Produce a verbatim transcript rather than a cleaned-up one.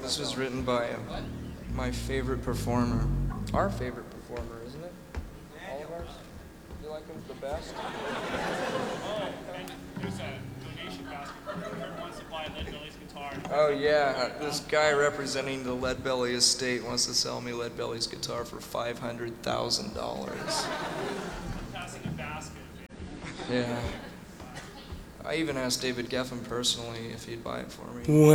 This was written by uh, my favorite performer. Our favorite performer, isn't it? All of ours? You like him the best? Oh, and there's a donation basket for whoever wants to buy Lead Belly's guitar. Oh yeah, this guy representing the Lead Belly estate wants to sell me Lead Belly's guitar for five hundred thousand dollars. I'm passing a basket. Yeah. I even asked David Geffen personally if he'd buy it for me.